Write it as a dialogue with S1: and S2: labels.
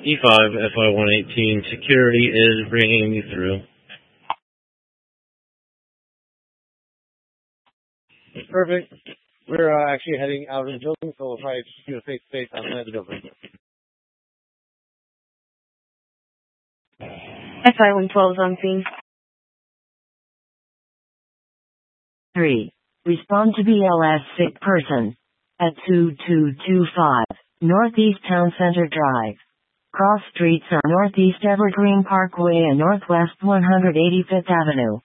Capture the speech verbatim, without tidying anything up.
S1: E five F I one eighteen, security is bringing you through. Perfect. We're uh, actually heading out of the building, so we'll probably just do a face-to-face outside the building.
S2: F I one twelve on scene.
S3: three. Respond to B L S sick person. At two two two five, Northeast Town Center Drive. Cross streets are Northeast Evergreen Parkway and Northwest one hundred eighty-fifth Avenue.